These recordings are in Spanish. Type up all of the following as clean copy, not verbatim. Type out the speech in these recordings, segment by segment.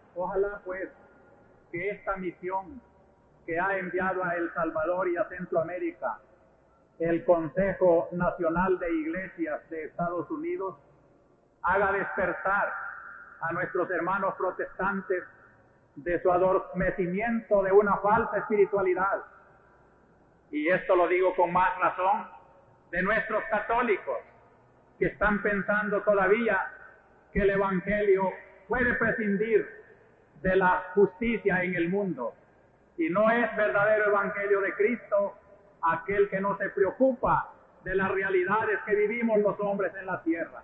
Ojalá pues que esta misión que ha enviado a El Salvador y a Centroamérica el Consejo Nacional de Iglesias de Estados Unidos haga despertar a nuestros hermanos protestantes de su adormecimiento de una falsa espiritualidad. Y esto lo digo con más razón de nuestros católicos, que están pensando todavía que el Evangelio puede prescindir de la justicia en el mundo. Y no es verdadero Evangelio de Cristo aquel que no se preocupa de las realidades que vivimos los hombres en la tierra.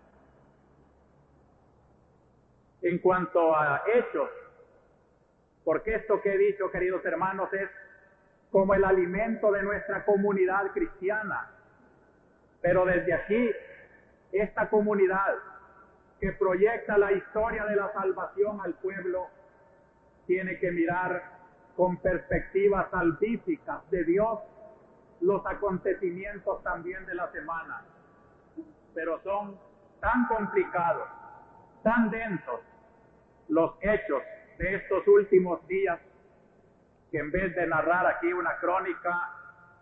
En cuanto a hechos, porque esto que he dicho, queridos hermanos, es como el alimento de nuestra comunidad cristiana. Pero desde aquí, esta comunidad que proyecta la historia de la salvación al pueblo, tiene que mirar con perspectivas salvíficas de Dios los acontecimientos también de la semana. Pero son tan complicados, tan densos los hechos de estos últimos días, que en vez de narrar aquí una crónica,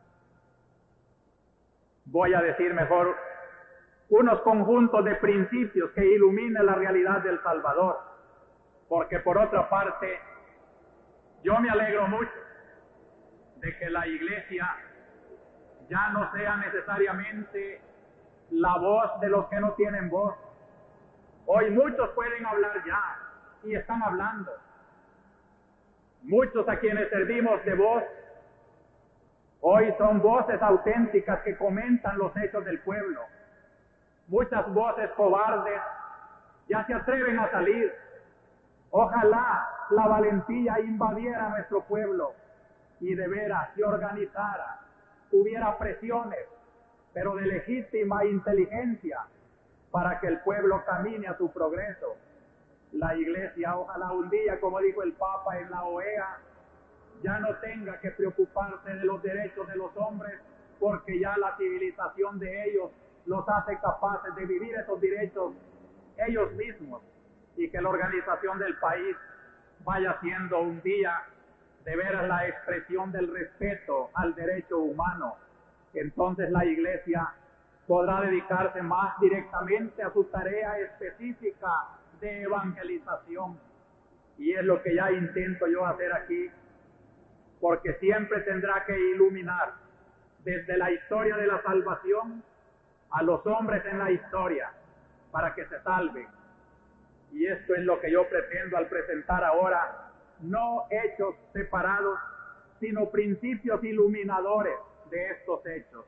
voy a decir mejor unos conjuntos de principios que iluminen la realidad del Salvador. Porque por otra parte, yo me alegro mucho de que la Iglesia ya no sea necesariamente la voz de los que no tienen voz. Hoy muchos pueden hablar ya, y están hablando. Muchos a quienes servimos de voz, hoy son voces auténticas que comentan los hechos del pueblo. Muchas voces cobardes ya se atreven a salir. Ojalá la valentía invadiera nuestro pueblo y de veras se organizara, hubiera presiones, pero de legítima inteligencia, para que el pueblo camine a su progreso. La Iglesia, ojalá un día, como dijo el Papa en la OEA, ya no tenga que preocuparse de los derechos de los hombres, porque ya la civilización de ellos los hace capaces de vivir esos derechos ellos mismos, y que la organización del país vaya siendo un día de veras la expresión del respeto al derecho humano. Entonces la Iglesia podrá dedicarse más directamente a su tarea específica de evangelización, y es lo que ya intento yo hacer aquí, porque siempre tendrá que iluminar desde la historia de la salvación a los hombres en la historia para que se salven. Y esto es lo que yo pretendo al presentar ahora, no hechos separados, sino principios iluminadores de estos hechos.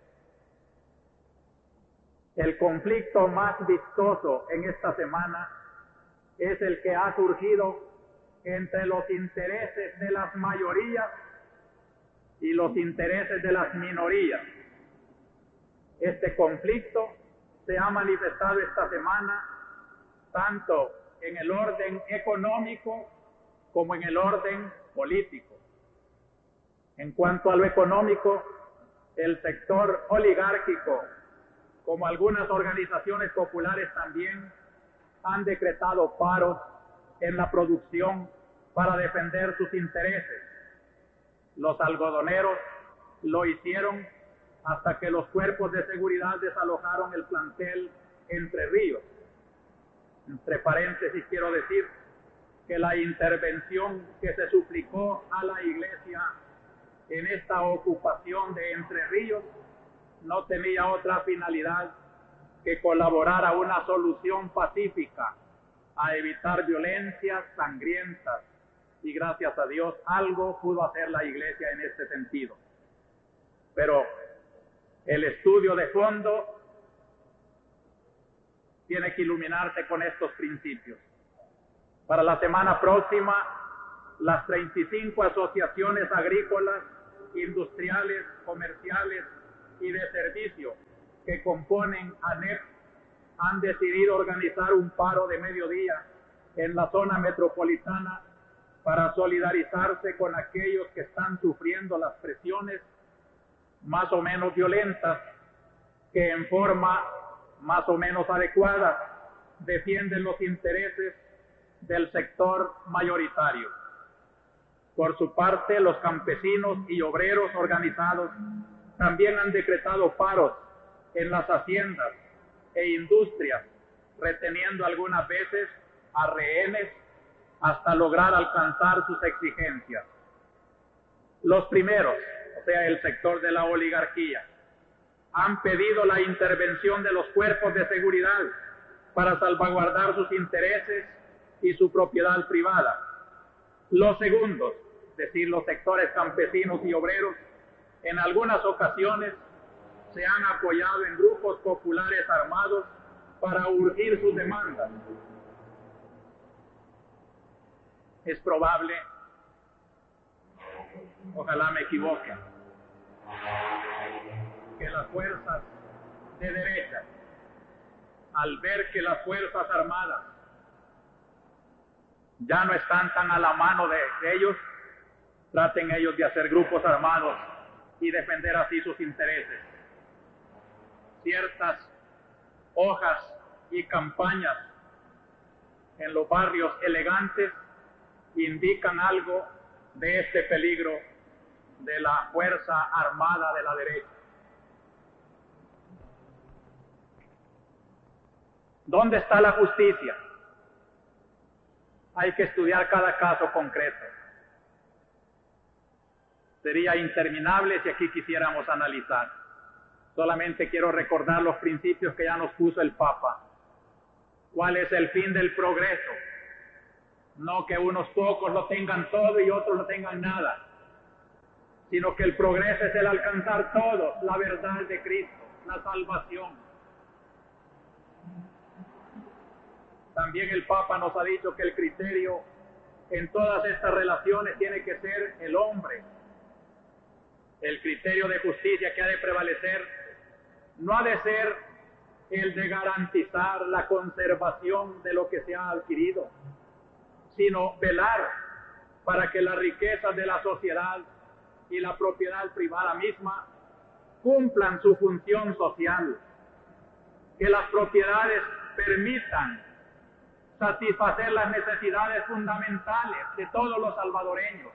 El conflicto más vistoso en esta semana es el que ha surgido entre los intereses de las mayorías y los intereses de las minorías. Este conflicto se ha manifestado esta semana tanto en el orden económico como en el orden político. En cuanto a lo económico, el sector oligárquico, como algunas organizaciones populares también, han decretado paros en la producción para defender sus intereses. Los algodoneros lo hicieron hasta que los cuerpos de seguridad desalojaron el plantel Entre Ríos. Entre paréntesis quiero decir que la intervención que se suplicó a la Iglesia en esta ocupación de Entre Ríos no tenía otra finalidad que colaborar a una solución pacífica, a evitar violencias sangrientas, y gracias a Dios algo pudo hacer la Iglesia en este sentido. Pero el estudio de fondo tiene que iluminarse con estos principios. Para la semana próxima, las 35 asociaciones agrícolas, industriales, comerciales y de servicio que componen ANEP han decidido organizar un paro de mediodía en la zona metropolitana para solidarizarse con aquellos que están sufriendo las presiones más o menos violentas, que en forma más o menos adecuada defienden los intereses del sector mayoritario. Por su parte, los campesinos y obreros organizados también han decretado paros en las haciendas e industrias, reteniendo algunas veces a rehenes hasta lograr alcanzar sus exigencias. Los primeros, o sea, el sector de la oligarquía, han pedido la intervención de los cuerpos de seguridad para salvaguardar sus intereses y su propiedad privada. Los segundos, es decir, los sectores campesinos y obreros, en algunas ocasiones se han apoyado en grupos populares armados para urgir sus demandas. Es probable, ojalá me equivoque, que las fuerzas de derecha, al ver que las fuerzas armadas ya no están tan a la mano de ellos, traten ellos de hacer grupos armados y defender así sus intereses. Ciertas hojas y campañas en los barrios elegantes indican algo de este peligro de la fuerza armada de la derecha. ¿Dónde está la justicia? Hay que estudiar cada caso concreto. Sería interminable si aquí quisiéramos analizar. Solamente quiero recordar los principios que ya nos puso el Papa. ¿Cuál es el fin del progreso? No que unos pocos lo tengan todo y otros no tengan nada, sino que el progreso es el alcanzar todo, la verdad de Cristo, la salvación. También el Papa nos ha dicho que el criterio en todas estas relaciones tiene que ser el hombre. El criterio de justicia que ha de prevalecer no ha de ser el de garantizar la conservación de lo que se ha adquirido, sino velar para que las riquezas de la sociedad y la propiedad privada misma cumplan su función social, que las propiedades permitan satisfacer las necesidades fundamentales de todos los salvadoreños.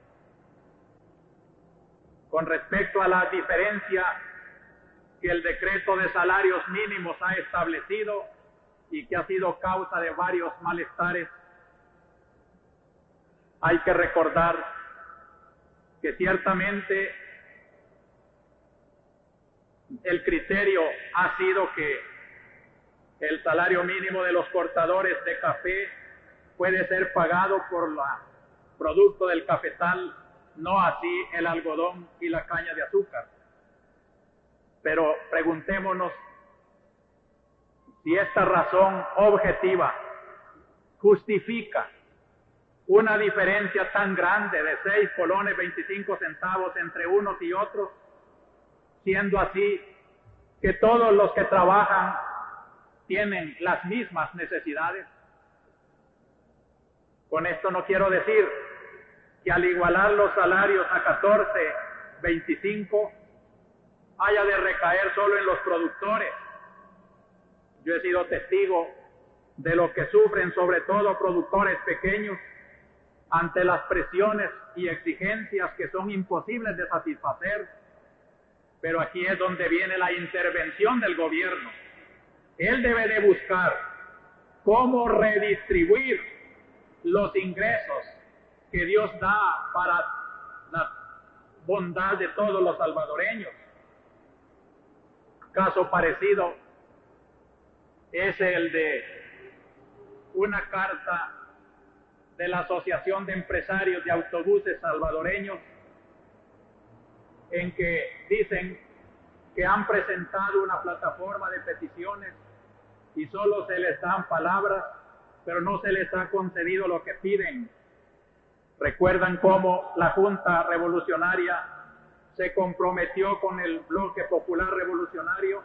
Con respecto a la diferencia que el decreto de salarios mínimos ha establecido y que ha sido causa de varios malestares, hay que recordar que ciertamente el criterio ha sido que el salario mínimo de los cortadores de café puede ser pagado por el producto del cafetal, no así el algodón y la caña de azúcar. Pero preguntémonos si esta razón objetiva justifica una diferencia tan grande de 6 colones 25 centavos entre unos y otros, siendo así que todos los que trabajan tienen las mismas necesidades. Con esto no quiero decir que al igualar los salarios a 14.25 haya de recaer solo en los productores. Yo he sido testigo de lo que sufren sobre todo productores pequeños ante las presiones y exigencias que son imposibles de satisfacer, pero aquí es donde viene la intervención del gobierno. Él debe de buscar cómo redistribuir los ingresos que Dios da para la bondad de todos los salvadoreños. Caso parecido es el de una carta de la Asociación de Empresarios de Autobuses Salvadoreños, en que dicen que han presentado una plataforma de peticiones y solo se les dan palabras, pero no se les ha concedido lo que piden. Recuerdan cómo la Junta Revolucionaria se comprometió con el Bloque Popular Revolucionario